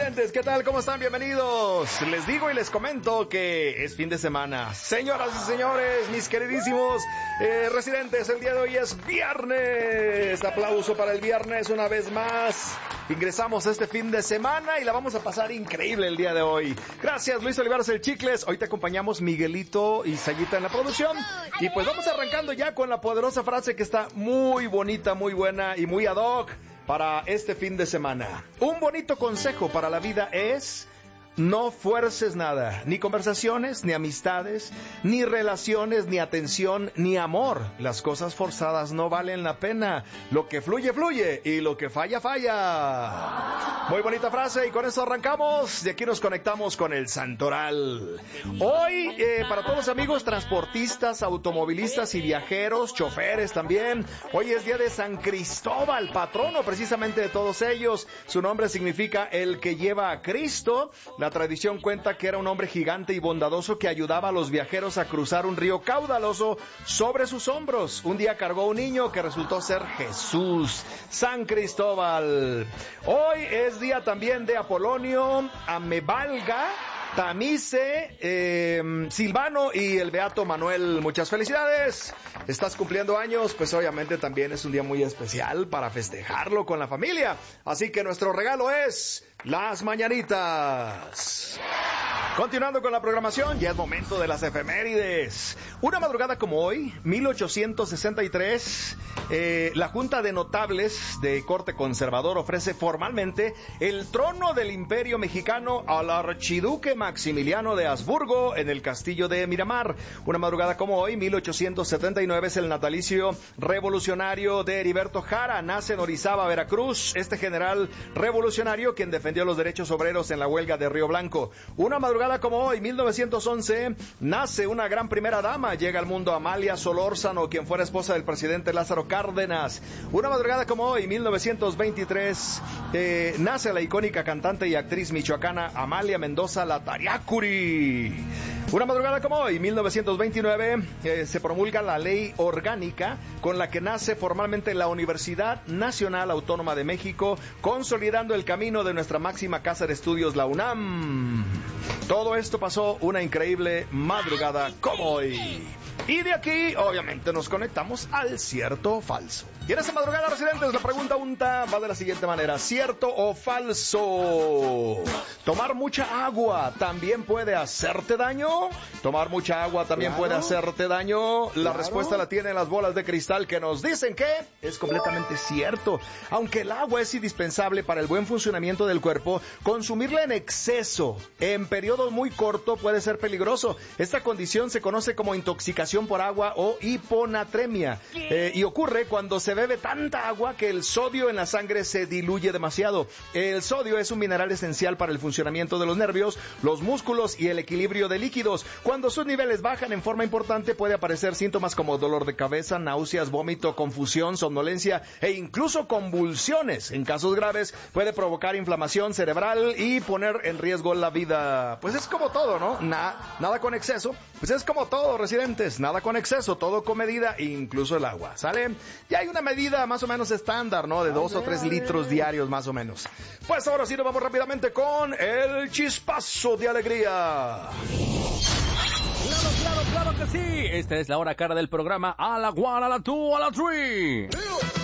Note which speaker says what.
Speaker 1: residentes, ¿qué tal? ¿Cómo están? Bienvenidos. Les digo y les comento que es fin de semana. Señoras y señores, mis queridísimos residentes, el día de hoy es viernes. Aplauso para el viernes una vez más. Ingresamos este fin de semana y la vamos a pasar increíble el día de hoy. Gracias, Luis Olivares el Chicles. Hoy te acompañamos Miguelito y Sayita en la producción. Y pues vamos arrancando ya con la poderosa frase que está muy bonita, muy buena y muy ad hoc para este fin de semana. Un bonito consejo para la vida es: no fuerces nada, ni conversaciones, ni amistades, ni relaciones, ni atención, ni amor. Las cosas forzadas no valen la pena. Lo que fluye, fluye, y lo que falla, falla. Muy bonita frase, y con eso arrancamos. De aquí nos conectamos con el Santoral. Hoy, para todos los amigos transportistas, automovilistas y viajeros, choferes también, hoy es día de San Cristóbal, patrono precisamente de todos ellos. Su nombre significa el que lleva a Cristo. La tradición cuenta que era un hombre gigante y bondadoso que ayudaba a los viajeros a cruzar un río caudaloso sobre sus hombros. Un día cargó a un niño que resultó ser Jesús. San Cristóbal. Hoy es día también de Apolonio, Amebalga, Tamice, Silvano y el Beato Manuel. Muchas felicidades. Estás cumpliendo años, pues obviamente también es un día muy especial para festejarlo con la familia. Así que nuestro regalo es las mañanitas. Continuando con la programación, ya es momento de las efemérides. Una madrugada como hoy, 1863, la Junta de Notables de Corte Conservador ofrece formalmente el trono del Imperio Mexicano al archiduque Maximiliano de Habsburgo en el castillo de Miramar. Una madrugada como hoy, 1879, es el natalicio revolucionario de Heriberto Jara. Nace en Orizaba, Veracruz, este general revolucionario quien defendió los derechos obreros en la huelga de Río Blanco. Una madrugada como hoy, 1911, nace una gran primera dama. Llega al mundo Amalia Solórzano, quien fuera esposa del presidente Lázaro Cárdenas. Una madrugada como hoy, 1923, nace la icónica cantante y actriz michoacana Amalia Mendoza La Tariacuri. Una madrugada como hoy, 1929, se promulga la ley orgánica con la que nace formalmente la Universidad Nacional Autónoma de México, consolidando el camino de nuestra máxima casa de estudios, la UNAM. Todo esto pasó una increíble madrugada como hoy. Y de aquí, obviamente, nos conectamos al cierto o falso. Y en esta madrugada, residentes, la pregunta unta va de la siguiente manera: ¿cierto o falso? ¿Tomar mucha agua también puede hacerte daño? ¿Tomar mucha agua también puede hacerte daño? La respuesta la tienen las bolas de cristal que nos dicen que es completamente cierto. Aunque el agua es indispensable para el buen funcionamiento del cuerpo, consumirla en exceso, en periodos muy cortos, puede ser peligroso. Esta condición se conoce como intoxicación por agua o hiponatremia, y ocurre cuando se bebe tanta agua que el sodio en la sangre se diluye demasiado. El sodio es un mineral esencial para el funcionamiento de los nervios, los músculos y el equilibrio de líquidos. Cuando sus niveles bajan en forma importante, puede aparecer síntomas como dolor de cabeza, náuseas, vómito, confusión, somnolencia e incluso convulsiones. En casos graves puede provocar inflamación cerebral y poner en riesgo la vida. Pues es como todo, ¿no? Nada con exceso. Pues es como todo, residentes. Nada con exceso, todo con medida, incluso el agua, ¿sale? Ya hay una medida más o menos estándar, ¿no? De 2 o 3 litros diarios, más o menos. Pues ahora sí nos vamos rápidamente con el chispazo de alegría.
Speaker 2: Claro que sí. Esta es la hora cara del programa. A la 1, a la 2, a la 3.